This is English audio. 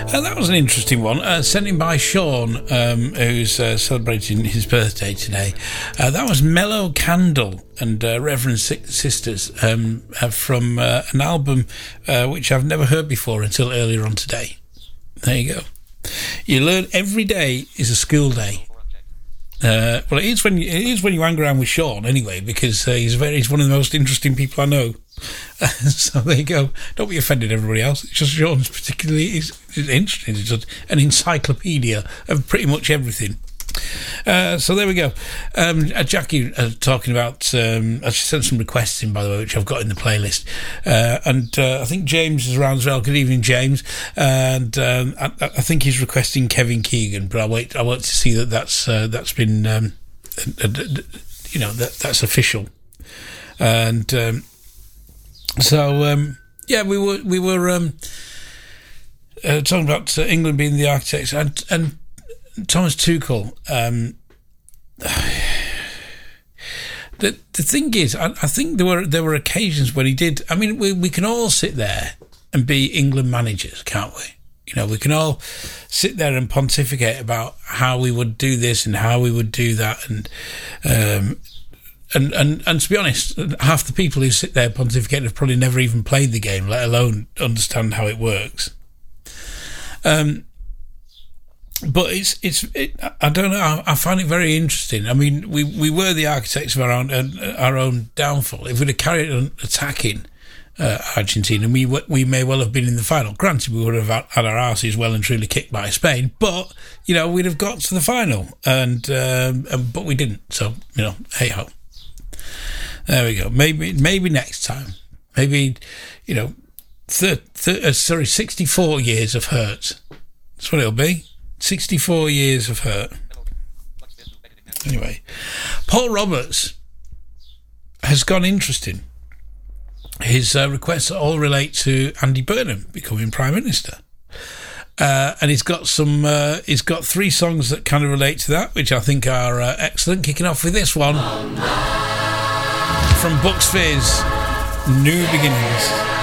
That was an interesting one, sent in by Sean, who's celebrating his birthday today. That was Mellow Candle and Reverend Sisters from an album which I've never heard before until earlier on today. There you go. You learn every day is a school day. Well, it is when you hang around with Sean anyway, because he's one of the most interesting people I know. So there you go. Don't be offended, everybody else. It's just Sean's particularly is interesting. It's just an encyclopedia of pretty much everything. So there we go. Jackie talking about. She sent some requests in, by the way, which I've got in the playlist. And I think James is around as well. Good evening, James. And I think he's requesting Kevin Keegan, but I wait to see that's been that's official. And yeah, we were talking about England being the architects and Thomas Tuchel. The thing is, I think there were occasions when he did. I mean, we can all sit there and be England managers, can't we? You know, we can all sit there and pontificate about how we would do this and how we would do that, and to be honest, half the people who sit there pontificate have probably never even played the game, let alone understand how it works. But I don't know. I find it very interesting. I mean, we were the architects of our own downfall. If we'd have carried on attacking Argentina, we may well have been in the final. Granted, we would have had our arses well and truly kicked by Spain, but we'd have got to the final, but we didn't. So hey ho. There we go. Maybe next time. Maybe 64 years of hurt. That's what it'll be. 64 years of hurt. Anyway, Paul Roberts has gone interesting. His requests all relate to Andy Burnham becoming Prime Minister. And he's got 3 songs that kind of relate to that, which I think are excellent. Kicking off with this one from Bucks Fizz, New Beginnings.